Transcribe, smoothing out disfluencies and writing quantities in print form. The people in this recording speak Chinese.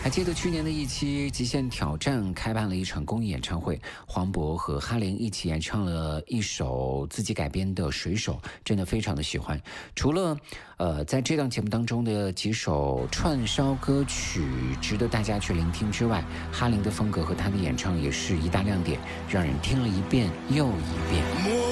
还记得去年的一期《极限挑战》开办了一场公益演唱会，黄渤和哈林一起演唱了一首自己改编的《水手》，真的非常的喜欢。除了在这档节目当中的几首串烧歌曲值得大家去聆听之外，哈林的风格和他的演唱也是一大亮点，让人听了一遍又一遍。